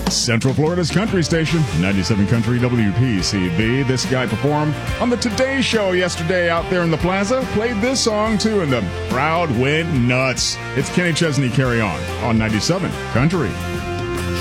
Central Florida's country station, 97 Country WPCV. This guy performed on the Today Show yesterday out there in the plaza. Played this song, too, and the crowd went nuts. It's Kenny Chesney, Carry On 97 Country.